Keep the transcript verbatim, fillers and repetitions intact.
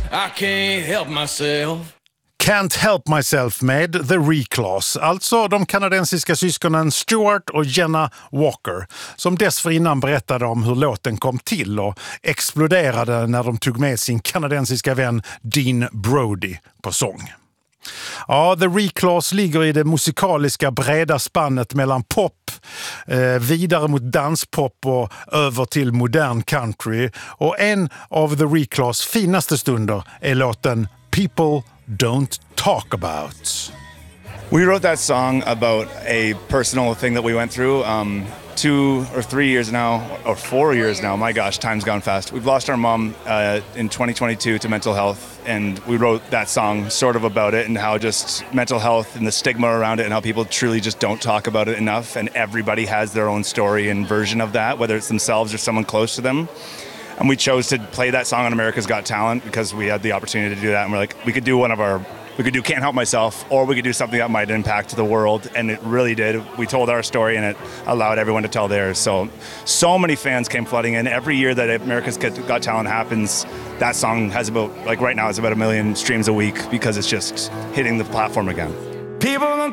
I can't help myself. Can't Help Myself med The Reclass, alltså de kanadensiska syskonen Stuart och Jenna Walker, som dessförinnan berättade om hur låten kom till och exploderade när de tog med sin kanadensiska vän Dean Brody på sång. Ja, The Reclass ligger i det musikaliska breda spannet mellan pop, eh, vidare mot danspop och över till modern country. Och en av The Reclass finaste stunder är låten People Don't Talk About. We wrote that song about a personal thing that we went through um, two or three years now, or four years now. My gosh, time's gone fast. We've lost our mom uh, in twenty twenty-two to mental health, and we wrote that song sort of about it and how just mental health and the stigma around it and how people truly just don't talk about it enough, and everybody has their own story and version of that, whether it's themselves or someone close to them. And we chose to play that song on America's Got Talent because we had the opportunity to do that. And we're like, we could do one of our, we could do Can't Help Myself, or we could do something that might impact the world. And it really did. We told our story and it allowed everyone to tell theirs. So, so many fans came flooding in. Every year that America's Got Talent happens, that song has about, like right now, it's about a million streams a week because it's just hitting the platform again. People don't